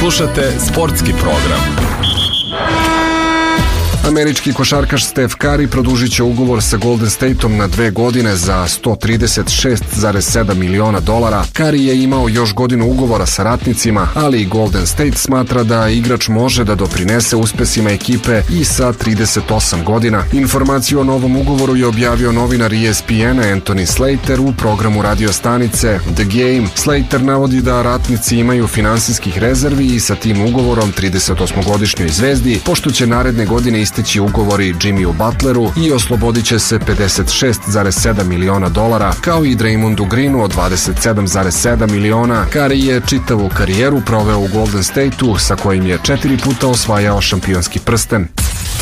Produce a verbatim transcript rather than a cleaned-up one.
Slušate sportski program. Američki košarkaš Steph Curry produžit će ugovor sa Golden Stateom na dve godine za sto trideset šest zarez sedam miliona dolara. Curry je imao još godinu ugovora sa ratnicima, ali i Golden State smatra da igrač može da doprinese uspesima ekipe i sa trideset osam godina. Informaciju o novom ugovoru je objavio novinar E S P N-a Anthony Slater u programu radio stanice The Game. Slater navodi da ratnici imaju finansijskih rezervi i sa tim ugovorom tridesetosmogodišnjoj zvezdi, pošto će naredne godine isteći ugovori Jimmyu Butleru i oslobodit će se pedeset šest zarez sedam miliona dolara, kao i Draymondu Greenu od dvadeset sedam zarez sedam miliona. Curry je čitavu karijeru proveo u Golden Stateu, sa kojim je četiri puta osvajao šampionski prsten.